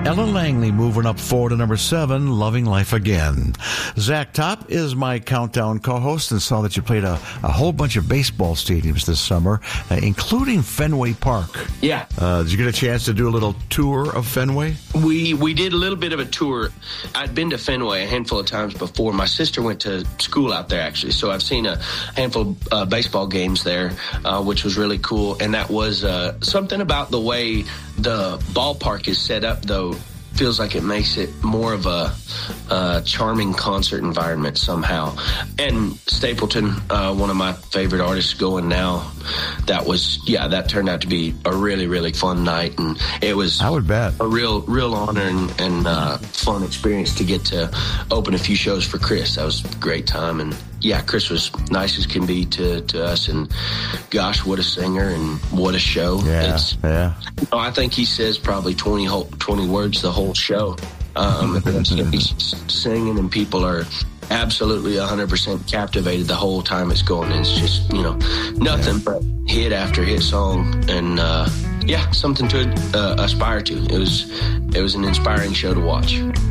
Ellen Langley moving up 4 to number 7, Loving Life Again. Zach Top is my countdown co-host, and saw that you played a whole bunch of baseball stadiums this summer, including Fenway Park. Yeah. Did you get a chance to do a little tour of Fenway? We did a little bit of a tour. I'd been to Fenway a handful of times before. My sister went to school out there, actually, so I've seen a handful of baseball games there, which was really cool. And that was something about the way the ballpark is set up, though, feels like it makes it more of a charming concert environment somehow. And Stapleton, one of my favorite artists going now, that turned out to be a really, really fun night. And it was, I would bet, a real honor and fun experience to get to open a few shows for Chris. That was a great time. And yeah, Chris was nice as can be to us, and gosh, what a singer and what a show. Yeah. I think he says probably 20 words the whole show. He's singing, and people are absolutely 100% captivated the whole time it's going. And it's just, nothing but hit after hit song, and something to aspire to. It was an inspiring show to watch.